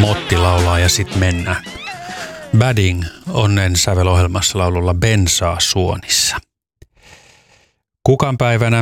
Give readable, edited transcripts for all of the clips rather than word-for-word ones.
Motti laulaa ja sit mennään. Bading onnen sävelohjelmassa laululla Bensaa suonissa. Kukanpäivänä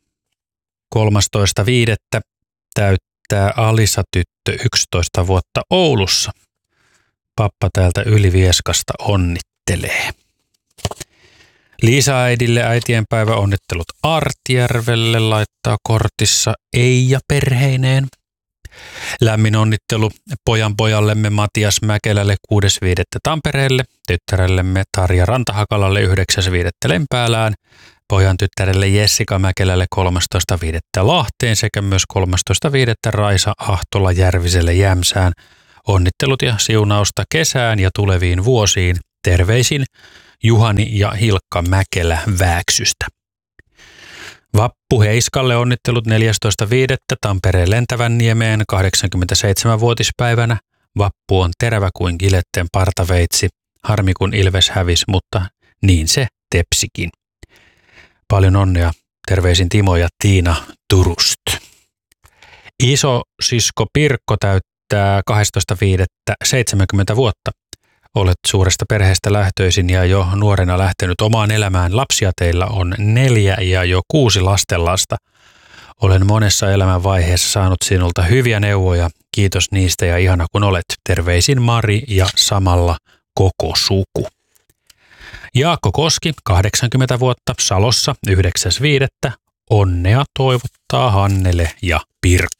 13.5. täyttää Alisa-tyttö 11 vuotta Oulussa. Pappa täältä Ylivieskasta onnittelee. Liisa-äidille äitienpäivä onnittelut Artjärvelle laittaa kortissa Eija perheineen. Lämmin onnittelu pojanpojallemme Matias Mäkelälle 6.5. Tampereelle, tyttärellemme Tarja Rantahakalalle 9.5. Lempäälään, pojan tyttärelle Jessica Mäkelälle 13.5. Lahteen sekä myös 13.5. Raisa Ahtola Järviselle Jämsään. Onnittelut ja siunausta kesään ja tuleviin vuosiin. Terveisin Juhani ja Hilkka Mäkelä Vääksystä. Vappu Heiskalle onnittelut 14.5. Tampereen Lentävänniemeen 87-vuotispäivänä. Vappu on terävä kuin Giletten partaveitsi. Harmi kun Ilves hävisi, mutta niin se tepsikin. Paljon onnea. Terveisin Timo ja Tiina Turusta. Iso sisko Pirkko täyttää 12.5. 70 vuotta. Olet suuresta perheestä lähtöisin ja jo nuorena lähtenyt omaan elämään. Lapsia teillä on 4 ja jo 6 lastenlasta. Olen monessa elämänvaiheessa saanut sinulta hyviä neuvoja. Kiitos niistä ja ihana kun olet. Terveisin Mari ja samalla koko suku. Jaakko Koski, 80 vuotta, Salossa 9.5. Onnea toivottaa Hannele ja Pirkko.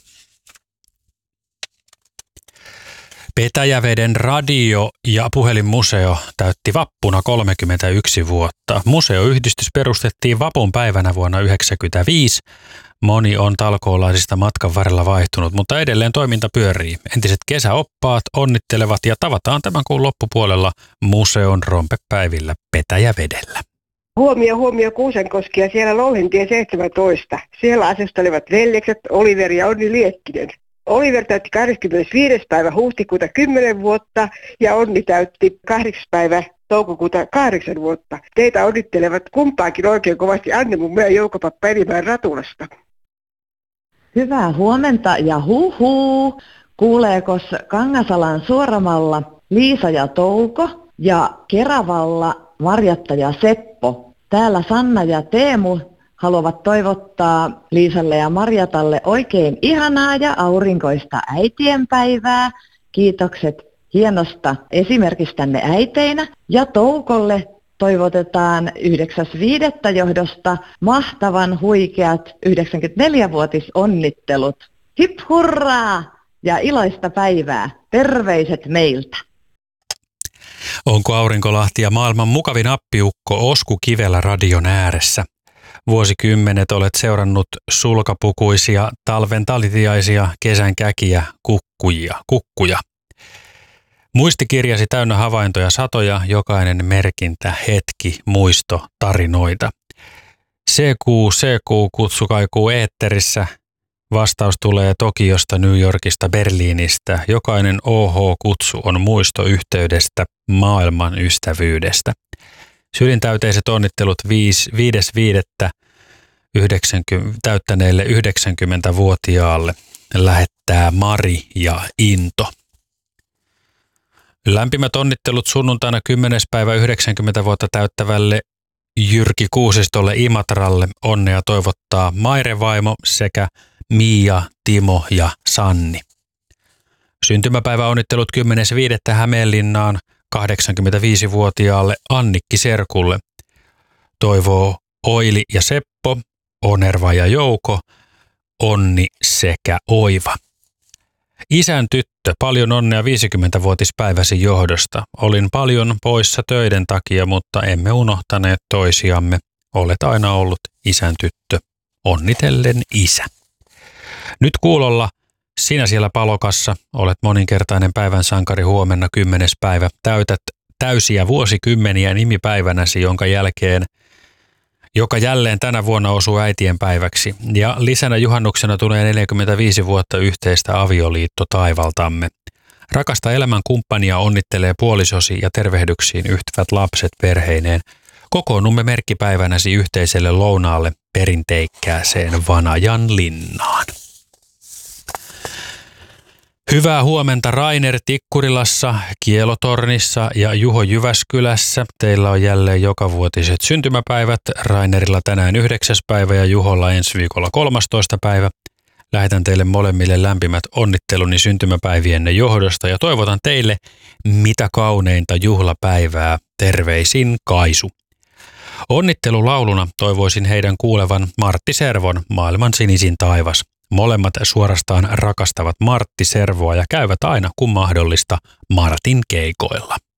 Petäjäveden radio- ja puhelinmuseo täytti vappuna 31 vuotta. Museoyhdistys perustettiin vapun päivänä vuonna 1995. Moni on talkoolaisista matkan varrella vaihtunut, mutta edelleen toiminta pyörii. Entiset kesäoppaat onnittelevat ja tavataan tämän kuun loppupuolella museon rompepäivillä Petäjävedellä. Huomio Kuusankoski ja siellä Louhentie 17. Siellä asustelevat veljekset Oliver ja Onni Liekkinen. Oliver täytti 25. päivä huhtikuuta 10 vuotta ja Onni täytti 8. päivä toukokuuta 8 vuotta. Teitä onnittelevat kumpaakin oikein kovasti Anne mun meidän Joukopappa Elimäen Ratulasta. Hyvää huomenta ja huhuu. Kuuleekos Kangasalan Suoramalla Liisa ja Touko ja Keravalla Marjatta ja Seppo. Täällä Sanna ja Teemu haluavat toivottaa Liisalle ja Marjatalle oikein ihanaa ja aurinkoista äitienpäivää. Kiitokset hienosta esimerkistänne äiteinä. Ja Toukolle toivotetaan 9.5. johdosta mahtavan huikeat 94-vuotisonnittelut. Hip hurraa ja iloista päivää. Terveiset meiltä. Onko Aurinkolahti ja maailman mukavin appiukko Osku Kivelä radion ääressä? Vuosikymmenet olet seurannut sulkapukuisia, talven talitiaisia, kesän käkiä, kukkuja. Muistikirjasi täynnä havaintoja satoja, jokainen merkintä, hetki, muisto, tarinoita. CQ kutsu kaikuu eetterissä. Vastaus tulee Tokiosta, New Yorkista, Berliinistä. Jokainen OH-kutsu on muisto yhteydestä, maailman ystävyydestä. Sylintäyteiset onnittelut 5.5. täyttäneelle 90-vuotiaalle lähettää Mari ja Into. Lämpimät onnittelut sunnuntaina 10. päivä 90 vuotta täyttävälle Jyrki Kuusistolle Imatralle. Onnea toivottaa Maire vaimo sekä Mia, Timo ja Sanni. Syntymäpäivä onnittelut 10.5. Hämeenlinnaan 85-vuotiaalle Annikki Serkulle. Toivoo Oili ja Seppo, Onerva ja Jouko, Onni sekä Oiva. Isän tyttö, paljon onnea 50-vuotispäiväsi johdosta. Olin paljon poissa töiden takia, mutta emme unohtaneet toisiamme. Olet aina ollut isän tyttö. Onnitellen isä. Nyt kuulolla sinä siellä Palokassa olet moninkertainen päivän sankari huomenna 10. päivä. Täytät täysiä vuosikymmeniä nimipäivänäsi, joka jälleen tänä vuonna osuu äitienpäiväksi. Ja lisänä juhannuksena tulee 45 vuotta yhteistä avioliittotaivaltamme. Rakasta elämän kumppania onnittelee puolisosi ja tervehdyksiin yhtyvät lapset perheineen. Kokoonnumme merkkipäivänäsi yhteiselle lounaalle perinteikkääseen Vanajan linnaan. Hyvää huomenta Rainer Tikkurilassa, Kielotornissa ja Juho Jyväskylässä. Teillä on jälleen jokavuotiset syntymäpäivät. Rainerilla tänään 9. päivä ja Juholla ensi viikolla 13. päivä. Lähetän teille molemmille lämpimät onnitteluni syntymäpäivienne johdosta ja toivotan teille mitä kauneinta juhlapäivää. Terveisin Kaisu. Onnittelulauluna toivoisin heidän kuulevan Martti Servon Maailman sinisin taivas. Molemmat suorastaan rakastavat Martti Servoa ja käyvät aina kun mahdollista Martin keikoilla.